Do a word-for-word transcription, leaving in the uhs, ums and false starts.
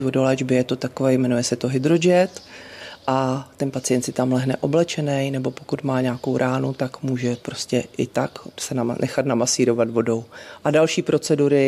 Vodoléčby je to takové, jmenuje se to hydrojet a ten pacient si tam lehne oblečený, nebo pokud má nějakou ránu, tak může prostě i tak se nechat namasírovat vodou. A další procedury